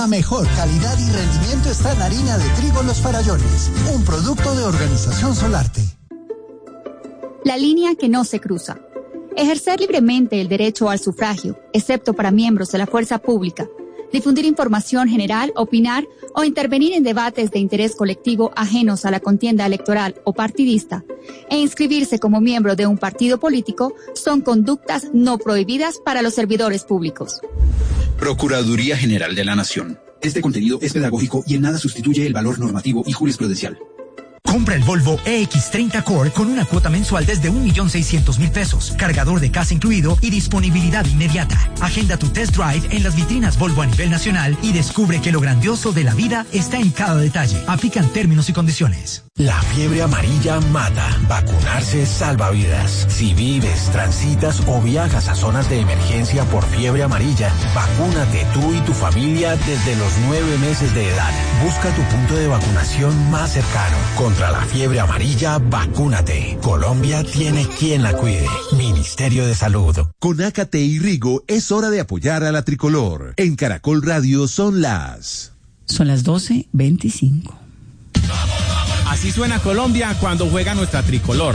La mejor calidad y rendimiento está en harina de trigo Los Farallones, un producto de Organización Solarte. La línea que no se cruza. Ejercer libremente el derecho al sufragio, excepto para miembros de la fuerza pública. Difundir información general, opinar o intervenir en debates de interés colectivo ajenos a la contienda electoral o partidista e inscribirse como miembro de un partido político son conductas no prohibidas para los servidores públicos. Procuraduría General de la Nación. Este contenido es pedagógico y en nada sustituye el valor normativo y jurisprudencial. Compra el Volvo EX30 Core con una cuota mensual desde 1.600.000 pesos, cargador de casa incluido y disponibilidad inmediata. Agenda tu test drive en las vitrinas Volvo a nivel nacional y descubre que lo grandioso de la vida está en cada detalle. Aplican términos y condiciones. La fiebre amarilla mata. Vacunarse salva vidas. Si vives, transitas o viajas a zonas de emergencia por fiebre amarilla, vacúnate tú y tu familia desde los 9 meses de edad. Busca tu punto de vacunación más cercano. Contra la fiebre amarilla, vacúnate. Colombia tiene quien la cuide. Ministerio de Salud. Con Ácate y Rigo es hora de apoyar a la tricolor. En Caracol Radio son las 12:25. Así suena Colombia cuando juega nuestra tricolor.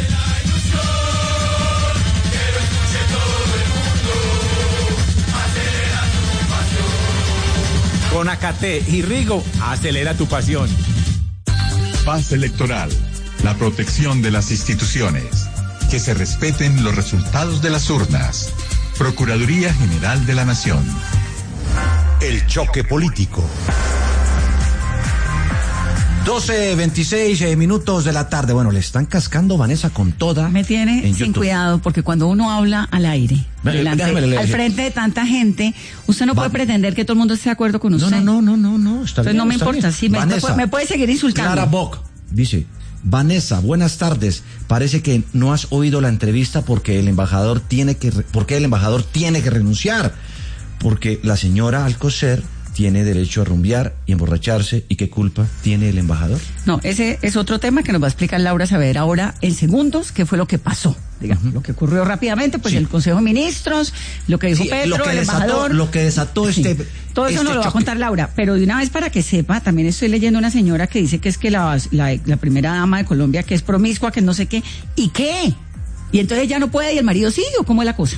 Con Ácate y Rigo, acelera tu pasión. Paz electoral, la protección de las instituciones, que se respeten los resultados de las urnas. Procuraduría General de la Nación. El choque político. 12:26 minutos de la tarde. Bueno, le están cascando Vanessa con toda. Me tiene sin YouTube. Cuidado, porque cuando uno habla al aire, al frente de tanta gente, usted no puede pretender que todo el mundo esté de acuerdo con usted. No. Está Entonces bien, no me importa. Bien. Sí, Vanessa, me puede seguir insultando. Clara Bock dice: Vanessa, buenas tardes. Parece que no has oído la entrevista porque el embajador tiene que renunciar. Porque la señora Alcocer tiene derecho a rumbear y emborracharse, ¿y qué culpa tiene el embajador? No, ese es otro tema que nos va a explicar Laura Saavedra ahora en segundos, qué fue lo que pasó, digamos, lo que ocurrió rápidamente, pues el Consejo de Ministros, lo que dijo Petro, el embajador. Lo que desató todo eso nos lo va a contar Laura, pero de una vez para que sepa, también estoy leyendo una señora que dice que es que la primera dama de Colombia, que es promiscua, que no sé qué, ¿y qué? Y entonces ella no puede y el marido sí, ¿o cómo es la cosa?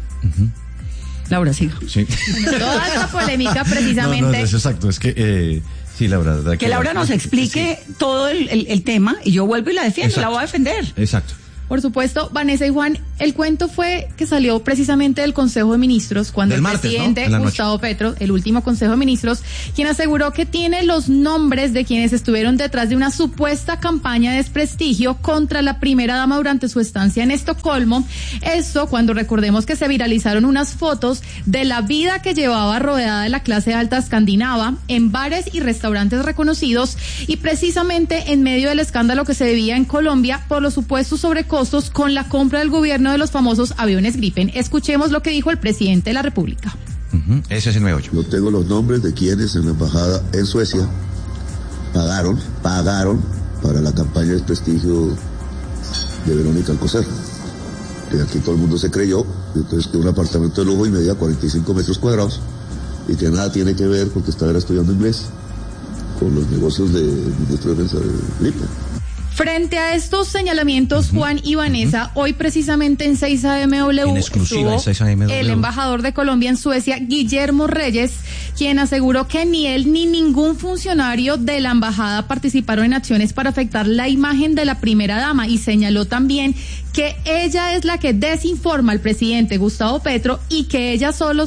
Laura, siga. Sí. Toda esta polémica precisamente. No, es exacto, es que sí, Laura. Que Laura nos explique todo el tema y yo vuelvo y la defiendo, exacto. La voy a defender. Exacto. Por supuesto, Vanessa y Juan, el cuento fue que salió precisamente del Consejo de Ministros cuando el presidente Gustavo Petro, el último Consejo de Ministros, quien aseguró que tiene los nombres de quienes estuvieron detrás de una supuesta campaña de desprestigio contra la primera dama durante su estancia en Estocolmo. Esto cuando recordemos que se viralizaron unas fotos de la vida que llevaba rodeada de la clase alta escandinava en bares y restaurantes reconocidos y precisamente en medio del escándalo que se vivía en Colombia por los supuestos sobrecostos con la compra del gobierno de los famosos aviones Gripen. Escuchemos lo que dijo el presidente de la República. Ese es el 98. No tengo los nombres de quienes en la embajada en Suecia pagaron para la campaña de desprestigio de Verónica Alcocer. Que aquí todo el mundo se creyó, entonces que un apartamento de lujo y medía 45 metros cuadrados y que nada tiene que ver porque estaba estudiando inglés con los negocios del ministro de Defensa de Gripen. Frente a estos señalamientos, Juan y Vanessa, hoy precisamente en 6AMW estuvo el embajador de Colombia en Suecia, Guillermo Reyes, quien aseguró que ni él ni ningún funcionario de la embajada participaron en acciones para afectar la imagen de la primera dama y señaló también que ella es la que desinforma al presidente Gustavo Petro y que ella sola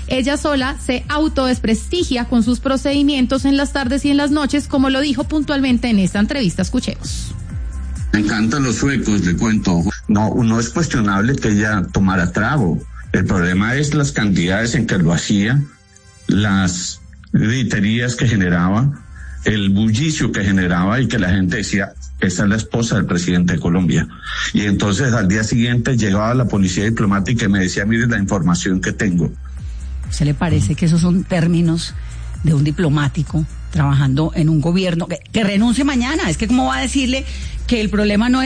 se autodesprestigia con sus procedimientos en las tardes y en las noches, como lo dijo puntualmente en esta entrevista. Escuchemos. Me encantan los suecos, le cuento. No es cuestionable que ella tomara trago. El problema es las cantidades en que lo hacía, las griterías que generaba, el bullicio que generaba y que la gente decía, esa es la esposa del presidente de Colombia. Y entonces al día siguiente llegaba la policía diplomática y me decía, mire la información que tengo. ¿Se le parece que esos son términos de un diplomático trabajando en un gobierno que renuncie mañana? Es que cómo va a decirle que el problema no es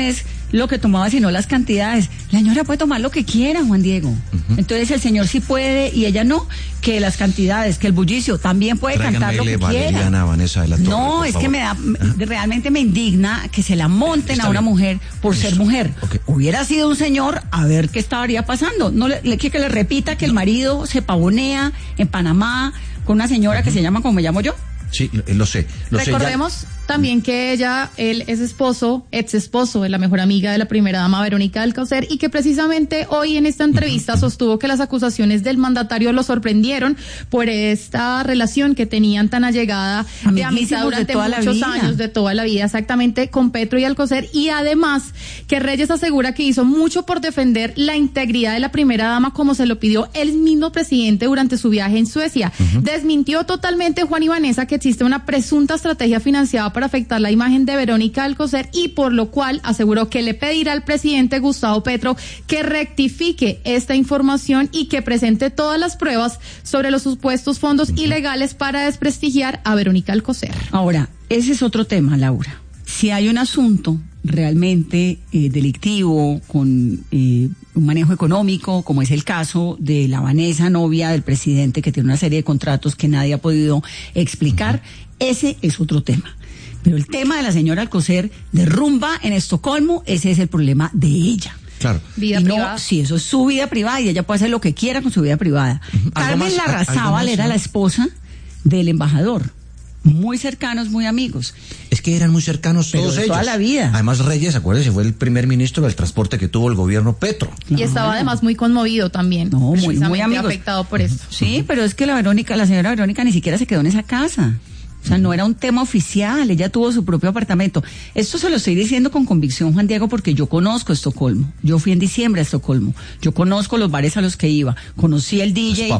lo que tomaba, sino las cantidades. La señora puede tomar lo que quiera, Juan Diego. Entonces el señor sí puede y ella no, que las cantidades, que el bullicio también puede cantar lo que quiera. Vanessa de la Torre, no, es favor. Que realmente me indigna que se la monten a una mujer por ser mujer. Hubiera sido un señor, a ver qué estaría pasando. No le quiero que le repita que el marido se pavonea en Panamá con una señora que se llama como me llamo yo. Sí, lo sé. Recordemos también que él es ex esposo de la mejor amiga de la primera dama Verónica Alcocer, y que precisamente hoy en esta entrevista sostuvo que las acusaciones del mandatario lo sorprendieron por esta relación que tenían tan allegada de amistad durante muchos años, de toda la vida, exactamente, con Petro y Alcocer, y además que Reyes asegura que hizo mucho por defender la integridad de la primera dama, como se lo pidió el mismo presidente durante su viaje en Suecia. Desmintió totalmente, Juan y Vanessa, que existe una presunta estrategia financiada para afectar la imagen de Verónica Alcocer, y por lo cual aseguró que le pedirá al presidente Gustavo Petro que rectifique esta información y que presente todas las pruebas sobre los supuestos fondos ilegales para desprestigiar a Verónica Alcocer. Ahora, ese es otro tema, Laura. Si hay un asunto realmente delictivo con un manejo económico, como es el caso de la Vanessa, novia del presidente, que tiene una serie de contratos que nadie ha podido explicar, ese es otro tema. Pero el tema de la señora Alcocer de rumba en Estocolmo, ese es el problema de ella. Claro. Vida privada. Sí, eso es su vida privada y ella puede hacer lo que quiera con su vida privada. Carmen Larrazábal era la esposa del embajador. Muy cercanos, muy amigos. Es que eran muy cercanos todos ellos. Toda la vida. Además, Reyes, acuérdense, fue el primer ministro del transporte que tuvo el gobierno Petro. Y estaba además muy conmovido también. No, muy amigos. Afectado por esto. Sí, pero es que la señora Verónica ni siquiera se quedó en esa casa. O sea, no era un tema oficial, ella tuvo su propio apartamento. Esto se lo estoy diciendo con convicción, Juan Diego, porque yo conozco Estocolmo. Yo fui en diciembre a Estocolmo. Yo conozco los bares a los que iba. Conocí el DJ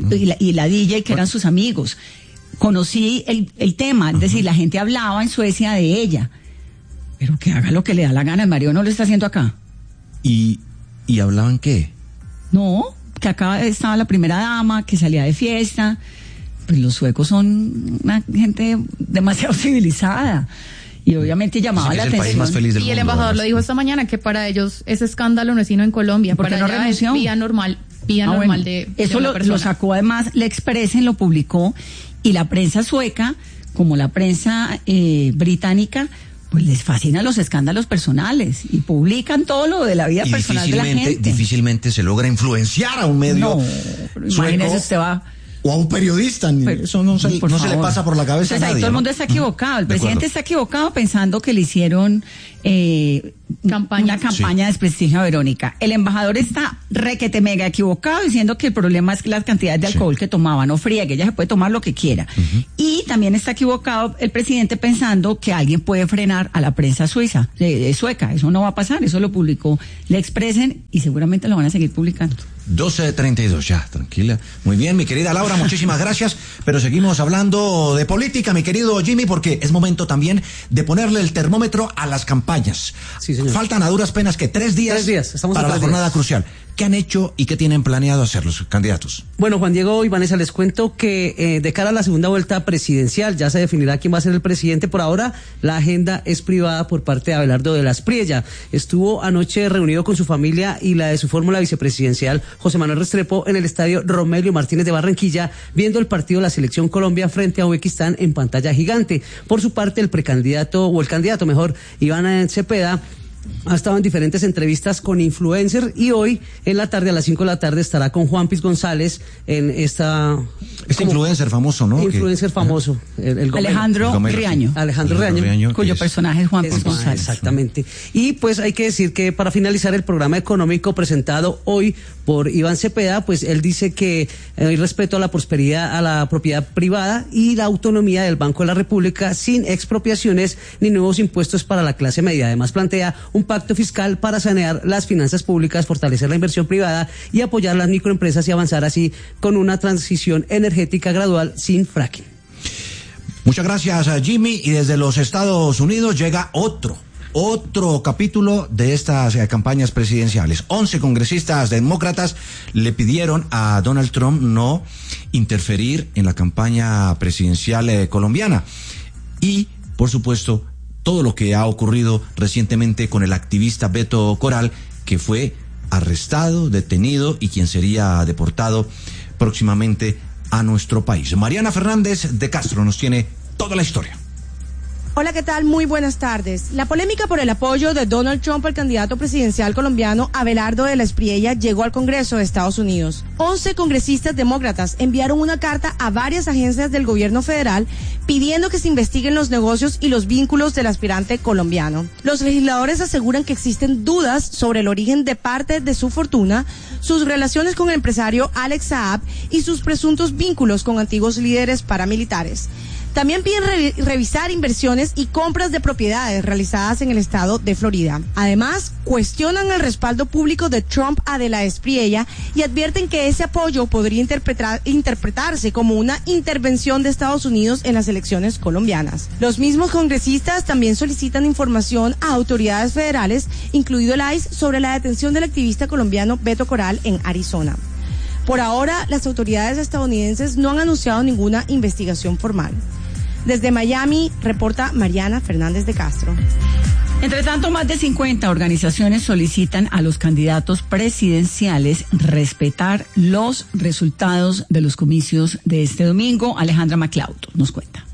y la DJ que eran sus amigos. Conocí el tema, es decir, la gente hablaba en Suecia de ella. Pero que haga lo que le da la gana, el marido no lo está haciendo acá. ¿Y hablaban qué? No, que acá estaba la primera dama, que salía de fiesta. Pues los suecos son una gente demasiado civilizada y obviamente llamaba la atención. País más feliz del y mundo, el embajador lo dijo esta mañana, que para ellos ese escándalo no es sino en Colombia. ¿Por qué para no renunció? Es vía normal bueno, de eso lo sacó además, Le Expressen lo publicó, y la prensa sueca, como la prensa británica, pues les fascinan los escándalos personales y publican todo lo de la vida personal de la gente. Difícilmente se logra influenciar a un medio sueco. Imagínese, usted va... O a un periodista, eso no se le pasa por la cabeza a nadie. Ahí todo el mundo está equivocado. El presidente está equivocado pensando que le hicieron una campaña de desprestigio a Verónica. El embajador está requete mega equivocado diciendo que el problema es las cantidades de alcohol que tomaba. No friegue, ella se puede tomar lo que quiera. Y también está equivocado el presidente pensando que alguien puede frenar a la prensa sueca. Eso no va a pasar. Eso lo publicó Le Expressen y seguramente lo van a seguir publicando. 12:32, ya, tranquila. Muy bien, mi querida Laura, muchísimas gracias. Pero seguimos hablando de política, mi querido Jimmy, porque es momento también de ponerle el termómetro a las campañas. Sí, señor. Faltan a duras penas que 3 días, estamos para la jornada crucial. ¿Qué han hecho y qué tienen planeado hacer los candidatos? Bueno, Juan Diego y Vanessa, les cuento que de cara a la segunda vuelta presidencial ya se definirá quién va a ser el presidente. Por ahora, la agenda es privada por parte de Abelardo de las Priella. Estuvo anoche reunido con su familia y la de su fórmula vicepresidencial, José Manuel Restrepo, en el estadio Romelio Martínez de Barranquilla, viendo el partido de la Selección Colombia frente a Uzbekistán en pantalla gigante. Por su parte, el candidato, Iván Cepeda, ha estado en diferentes entrevistas con influencers y hoy en la tarde, a las 5 de la tarde, estará con Juan Piz González en esta... influencer famoso, ¿no? Influencer famoso. Alejandro Riaño, cuyo personaje es Juan Piz González. Exactamente. Y pues hay que decir que para finalizar el programa económico presentado hoy por Iván Cepeda, pues él dice que hay respeto a la prosperidad, a la propiedad privada y la autonomía del Banco de la República sin expropiaciones ni nuevos impuestos para la clase media. Además plantea un pacto fiscal para sanear las finanzas públicas, fortalecer la inversión privada y apoyar las microempresas y avanzar así con una transición energética gradual sin fracking. Muchas gracias, Jimmy. Y desde los Estados Unidos llega otro capítulo de estas campañas presidenciales. 11 congresistas demócratas le pidieron a Donald Trump no interferir en la campaña presidencial colombiana. Y, por supuesto, todo lo que ha ocurrido recientemente con el activista Beto Coral, que fue arrestado, detenido y quien sería deportado próximamente a nuestro país. Mariana Fernández de Castro nos tiene toda la historia. Hola, ¿qué tal? Muy buenas tardes. La polémica por el apoyo de Donald Trump al candidato presidencial colombiano Abelardo de la Espriella llegó al Congreso de Estados Unidos. 11 congresistas demócratas enviaron una carta a varias agencias del gobierno federal pidiendo que se investiguen los negocios y los vínculos del aspirante colombiano. Los legisladores aseguran que existen dudas sobre el origen de parte de su fortuna, sus relaciones con el empresario Alex Saab y sus presuntos vínculos con antiguos líderes paramilitares. También piden revisar inversiones y compras de propiedades realizadas en el estado de Florida. Además, cuestionan el respaldo público de Trump a de la Espriella y advierten que ese apoyo podría interpretarse como una intervención de Estados Unidos en las elecciones colombianas. Los mismos congresistas también solicitan información a autoridades federales, incluido el ICE, sobre la detención del activista colombiano Beto Coral en Arizona. Por ahora, las autoridades estadounidenses no han anunciado ninguna investigación formal. Desde Miami, reporta Mariana Fernández de Castro. Entre tanto, más de 50 organizaciones solicitan a los candidatos presidenciales respetar los resultados de los comicios de este domingo. Alejandra MacLeod nos cuenta.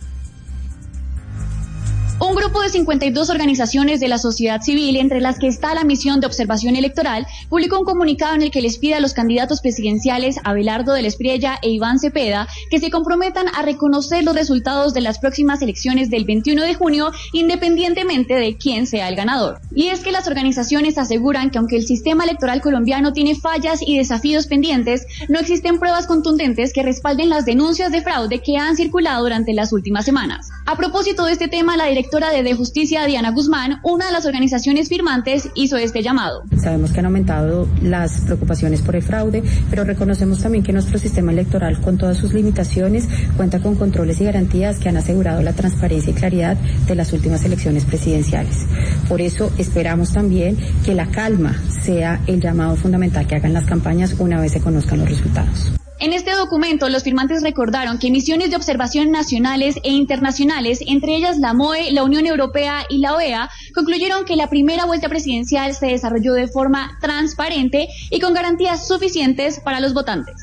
Un grupo de 52 organizaciones de la sociedad civil, entre las que está la Misión de Observación Electoral, publicó un comunicado en el que les pide a los candidatos presidenciales Abelardo de la Espriella e Iván Cepeda que se comprometan a reconocer los resultados de las próximas elecciones del 21 de junio, independientemente de quién sea el ganador. Y es que las organizaciones aseguran que aunque el sistema electoral colombiano tiene fallas y desafíos pendientes, no existen pruebas contundentes que respalden las denuncias de fraude que han circulado durante las últimas semanas. A propósito de este tema, la directora de Justicia, Diana Guzmán, una de las organizaciones firmantes, hizo este llamado. Sabemos que han aumentado las preocupaciones por el fraude, pero reconocemos también que nuestro sistema electoral, con todas sus limitaciones, cuenta con controles y garantías que han asegurado la transparencia y claridad de las últimas elecciones presidenciales. Por eso esperamos también que la calma sea el llamado fundamental que hagan las campañas una vez se conozcan los resultados. En este documento, los firmantes recordaron que misiones de observación nacionales e internacionales, entre ellas la MOE, la Unión Europea y la OEA, concluyeron que la primera vuelta presidencial se desarrolló de forma transparente y con garantías suficientes para los votantes.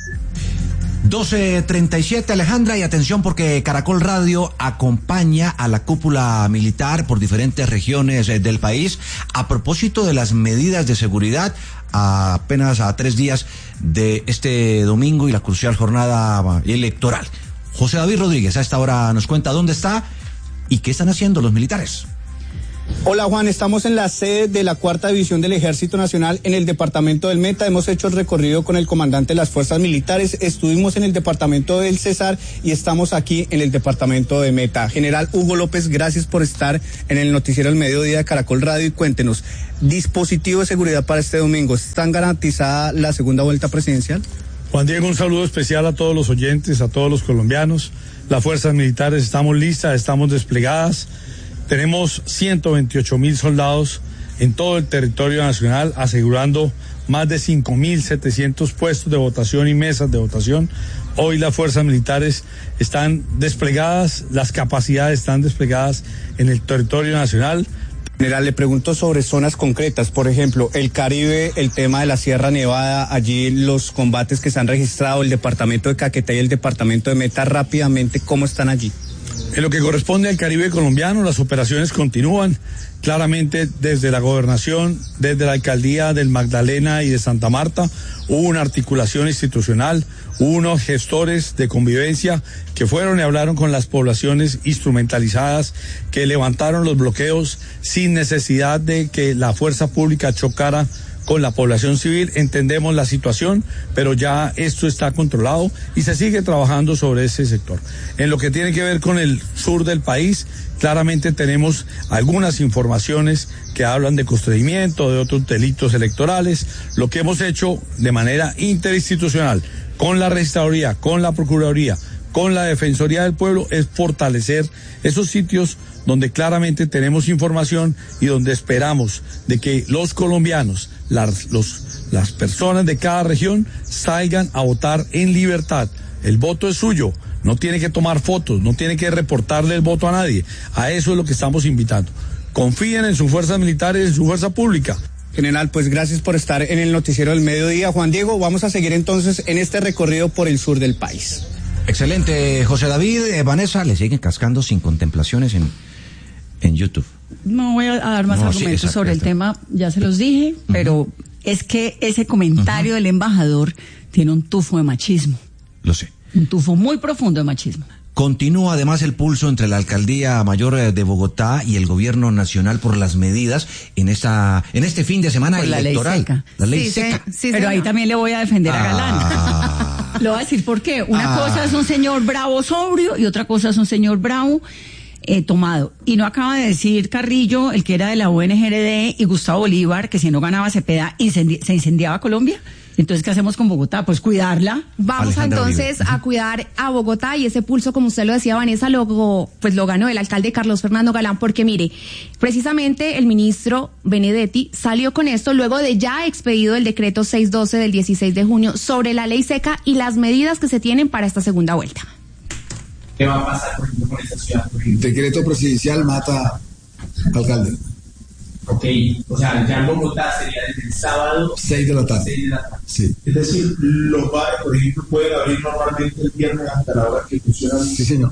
12:37, Alejandra, y atención porque Caracol Radio acompaña a la cúpula militar por diferentes regiones del país a propósito de las medidas de seguridad apenas a 3 días de este domingo y la crucial jornada electoral. José David Rodríguez a esta hora nos cuenta dónde está y qué están haciendo los militares. Hola Juan, estamos en la sede de la 4ª División del Ejército Nacional en el departamento del Meta. Hemos hecho el recorrido con el comandante de las fuerzas militares, estuvimos en el departamento del Cesar y estamos aquí en el departamento de Meta. General Hugo López, gracias por estar en el noticiero del mediodía de Caracol Radio y cuéntenos, dispositivo de seguridad para este domingo, ¿están garantizada la segunda vuelta presidencial? Juan Diego, un saludo especial a todos los oyentes, a todos los colombianos. Las fuerzas militares estamos listas, estamos desplegadas. Tenemos 128.000 soldados en todo el territorio nacional, asegurando más de 5.700 puestos de votación y mesas de votación. Hoy las fuerzas militares están desplegadas, las capacidades están desplegadas en el territorio nacional. General, le pregunto sobre zonas concretas, por ejemplo, el Caribe, el tema de la Sierra Nevada, allí los combates que se han registrado, el departamento de Caquetá y el departamento de Meta, rápidamente, ¿cómo están allí? En lo que corresponde al Caribe colombiano, las operaciones continúan claramente desde la gobernación, desde la alcaldía del Magdalena y de Santa Marta. Hubo una articulación institucional, hubo unos gestores de convivencia que fueron y hablaron con las poblaciones instrumentalizadas, que levantaron los bloqueos sin necesidad de que la fuerza pública chocara con la población civil. Entendemos la situación, pero ya esto está controlado y se sigue trabajando sobre ese sector. En lo que tiene que ver con el sur del país, claramente tenemos algunas informaciones que hablan de constreñimiento, de otros delitos electorales. Lo que hemos hecho de manera interinstitucional, con la Registraduría, con la Procuraduría, con la Defensoría del Pueblo, es fortalecer esos sitios donde claramente tenemos información y donde esperamos de que los colombianos, las personas de cada región salgan a votar en libertad. El voto es suyo, No tiene que tomar fotos, no tiene que reportarle el voto a nadie. A eso es lo que estamos invitando. Confíen en sus fuerzas militares, en su fuerza pública. General, pues gracias por estar en el noticiero del mediodía. Juan Diego, vamos a seguir entonces en este recorrido por el sur del país. Excelente, José David. Vanessa, le siguen cascando sin contemplaciones en YouTube. No voy a dar más argumentos sobre el tema, ya se los dije, pero es que ese comentario del embajador tiene un tufo de machismo. Lo sé. Un tufo muy profundo de machismo. Continúa además el pulso entre la Alcaldía Mayor de Bogotá y el Gobierno Nacional por las medidas en este fin de semana electoral. La ley seca. Sí, pero ahí también le voy a defender a Galán. Le voy a decir por qué. Una cosa es un señor bravo sobrio y otra cosa es un señor bravo tomado. Y no acaba de decir Carrillo, el que era de la UNGRD, y Gustavo Bolívar, que si no ganaba Cepeda se incendiaba Colombia. Entonces, ¿qué hacemos con Bogotá? Pues cuidarla. Vamos entonces a cuidar a Bogotá, y ese pulso, como usted lo decía, Vanessa, lo ganó el alcalde Carlos Fernando Galán, porque mire, precisamente el ministro Benedetti salió con esto luego de ya expedido el decreto 612 del 16 de junio sobre la ley seca y las medidas que se tienen para esta segunda vuelta. ¿Qué va a pasar, por ejemplo, con esta ciudad? El decreto presidencial mata alcalde. Ok, o sea, ya en Bogotá sería desde el sábado 6 de la tarde. 6 de la tarde. Sí. Es decir, los bares, por ejemplo, pueden abrir normalmente el viernes hasta la hora que funcionan. Sí, señor.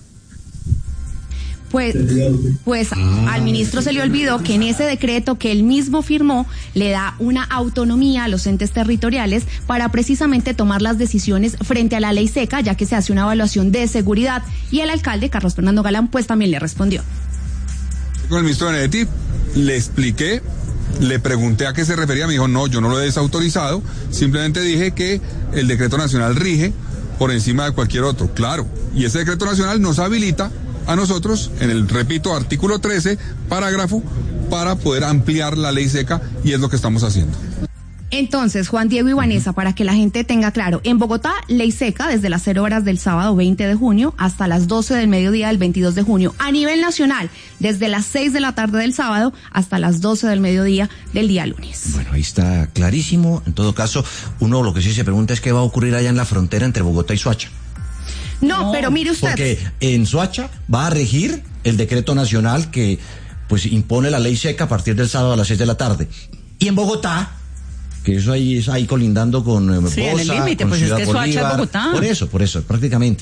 Pues al ministro se le olvidó que en ese decreto que él mismo firmó le da una autonomía a los entes territoriales para precisamente tomar las decisiones frente a la ley seca, ya que se hace una evaluación de seguridad, y el alcalde Carlos Fernando Galán pues también le respondió. Con el ministro Benedetti le expliqué, le pregunté a qué se refería, me dijo no, yo no lo he desautorizado, simplemente dije que el decreto nacional rige por encima de cualquier otro, claro, y ese decreto nacional nos habilita a nosotros, en el, repito, artículo 13, parágrafo, para poder ampliar la ley seca, y es lo que estamos haciendo. Entonces, Juan Diego y Vanessa, para que la gente tenga claro, en Bogotá, ley seca desde las 0 horas del sábado 20 de junio hasta las 12 del mediodía del 22 de junio. A nivel nacional, desde las 6 de la tarde del sábado hasta las 12 del mediodía del día lunes. Bueno, ahí está clarísimo. En todo caso, uno lo que sí se pregunta es qué va a ocurrir allá en la frontera entre Bogotá y Soacha. No, pero mire usted. Porque en Soacha va a regir el decreto nacional que pues impone la ley seca a partir del sábado a las 6 de la tarde. Y en Bogotá, que eso ahí es ahí colindando con sí, Bosa, en el límite, con pues Ciudad es que Bolívar. Soacha es Bogotá. Por eso, prácticamente.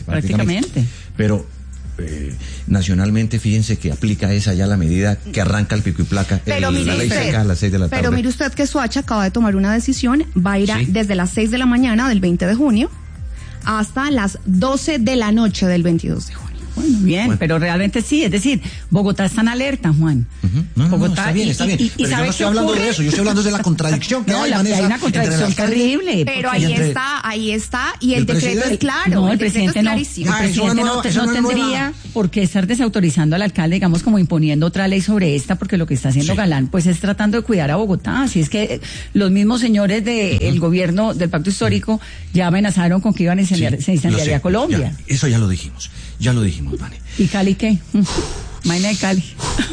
Pero nacionalmente, fíjense que aplica esa ya la medida que arranca el pico y placa, la ley seca a las 6 de la tarde. Pero mire usted que Soacha acaba de tomar una decisión, va a ir desde las 6 de la mañana del 20 de junio hasta las 12 de la noche del 22 de junio. Bueno, bien, pero realmente sí, es decir, Bogotá está en alerta, Juan. Bogotá está bien. Pero yo no estoy hablando de eso, yo estoy hablando de la contradicción que hay, Vanessa. Hay una contradicción terrible. Pero ahí está, y el decreto es claro. No, el presidente no. El presidente no tendría por qué estar desautorizando al alcalde, digamos, como imponiendo otra ley sobre esta, porque lo que está haciendo Galán, pues es tratando de cuidar a Bogotá. Así es que los mismos señores del gobierno del Pacto Histórico ya amenazaron con que iban a incendiar Colombia. Eso ya lo dijimos, Vane. ¿Y Cali qué? Maina de Cali.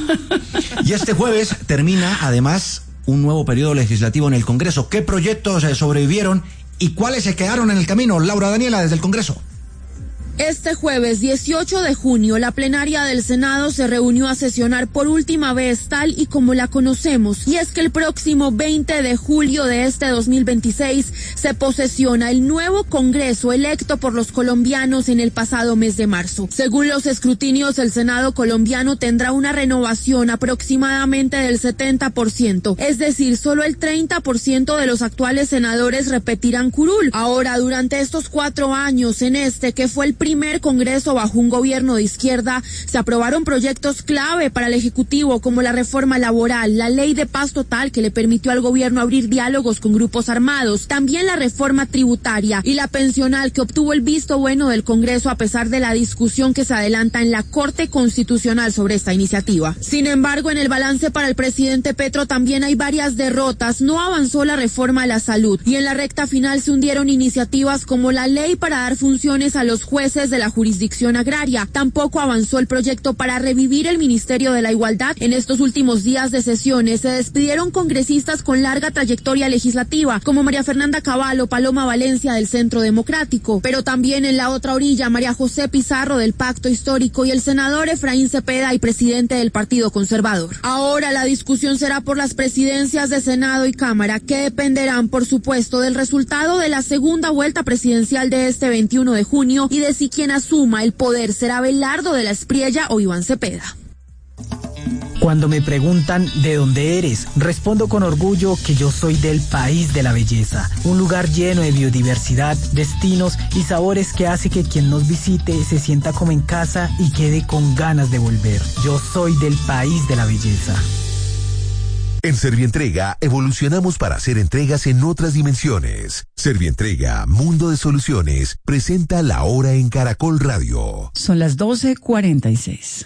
Y este jueves termina, además, un nuevo periodo legislativo en el Congreso. ¿Qué proyectos sobrevivieron y cuáles se quedaron en el camino? Laura Daniela, desde el Congreso. Este jueves 18 de junio, la plenaria del Senado se reunió a sesionar por última vez tal y como la conocemos. Y es que el próximo 20 de julio de este 2026 se posesiona el nuevo Congreso electo por los colombianos en el pasado mes de marzo. Según los escrutinios, el Senado colombiano tendrá una renovación aproximadamente del 70%. Es decir, solo el 30% de los actuales senadores repetirán curul. Ahora, durante estos 4 años, en este que fue el primer Congreso bajo un gobierno de izquierda, se aprobaron proyectos clave para el Ejecutivo como la reforma laboral, la ley de paz total que le permitió al gobierno abrir diálogos con grupos armados, también la reforma tributaria y la pensional que obtuvo el visto bueno del Congreso a pesar de la discusión que se adelanta en la Corte Constitucional sobre esta iniciativa. Sin embargo, en el balance para el presidente Petro también hay varias derrotas. No avanzó la reforma a la salud y en la recta final se hundieron iniciativas como la ley para dar funciones a los jueces jueces de la jurisdicción agraria. Tampoco avanzó el proyecto para revivir el Ministerio de la Igualdad. En estos últimos días de sesiones se despidieron congresistas con larga trayectoria legislativa, como María Fernanda Cavallo, Paloma Valencia del Centro Democrático, pero también en la otra orilla María José Pizarro del Pacto Histórico y el senador Efraín Cepeda y presidente del Partido Conservador. Ahora la discusión será por las presidencias de Senado y Cámara, que dependerán, por supuesto, del resultado de la segunda vuelta presidencial de este 21 de junio y de si quien asuma el poder será Abelardo de la Espriella o Iván Cepeda. Cuando me preguntan ¿de dónde eres?, respondo con orgullo que yo soy del país de la belleza, un lugar lleno de biodiversidad, destinos y sabores que hace que quien nos visite se sienta como en casa y quede con ganas de volver. Yo soy del país de la belleza. En Servientrega evolucionamos para hacer entregas en otras dimensiones. Servientrega, Mundo de Soluciones, presenta La Hora en Caracol Radio. Son las 12:46.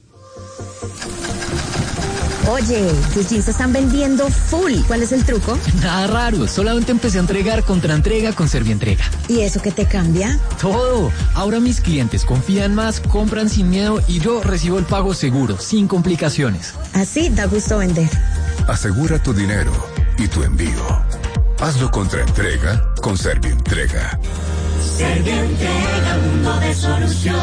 Oye, tus jeans se están vendiendo full. ¿Cuál es el truco? Nada raro, solamente empecé a entregar contra entrega con Servientrega. ¿Y eso qué te cambia? Todo. Ahora mis clientes confían más, compran sin miedo y yo recibo el pago seguro, sin complicaciones. Así da gusto vender. Asegura tu dinero y tu envío. Hazlo contra entrega con Servientrega. Servientrega, mundo de soluciones.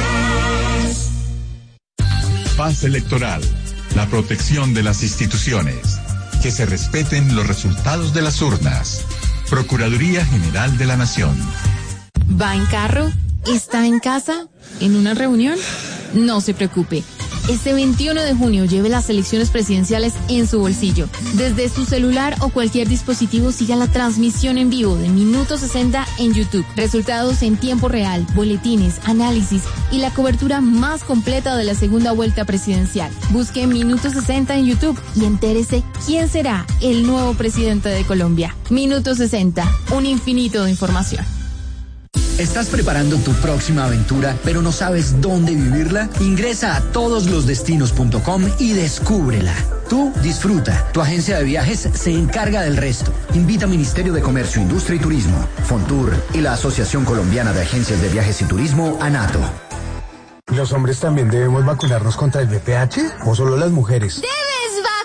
Paz electoral. La protección de las instituciones. Que se respeten los resultados de las urnas. Procuraduría General de la Nación. ¿Va en carro? ¿Está en casa? ¿En una reunión? No se preocupe. Este 21 de junio lleve las elecciones presidenciales en su bolsillo. Desde su celular o cualquier dispositivo siga la transmisión en vivo de Minuto 60 en YouTube. Resultados en tiempo real, boletines, análisis y la cobertura más completa de la segunda vuelta presidencial. Busque Minuto 60 en YouTube y entérese quién será el nuevo presidente de Colombia. Minuto 60, un infinito de información. ¿Estás preparando tu próxima aventura, pero no sabes dónde vivirla? Ingresa a todoslosdestinos.com y descúbrela. Tú disfruta. Tu agencia de viajes se encarga del resto. Invita a Ministerio de Comercio, Industria y Turismo, Fontur y la Asociación Colombiana de Agencias de Viajes y Turismo, ANATO. ¿Los hombres también debemos vacunarnos contra el VPH o solo las mujeres?